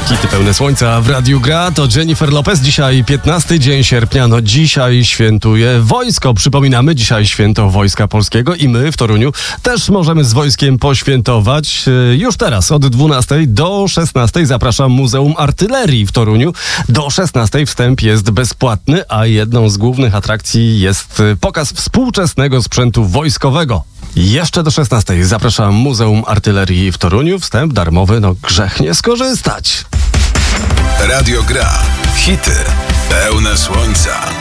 Hity pełne słońca w Radiu Gra. To Jennifer Lopez. Dzisiaj 15 dzień sierpnia. No dzisiaj świętuje wojsko. Przypominamy, dzisiaj święto Wojska Polskiego i my w Toruniu też możemy z wojskiem poświętować. Już teraz od 12 do 16 zapraszam Muzeum Artylerii w Toruniu. Do 16 wstęp jest bezpłatny, a jedną z głównych atrakcji jest pokaz współczesnego sprzętu wojskowego. Jeszcze do 16 zapraszam Muzeum Artylerii w Toruniu. Wstęp darmowy, no grzech nie skorzystać. Radio Gra. Hity pełne słońca.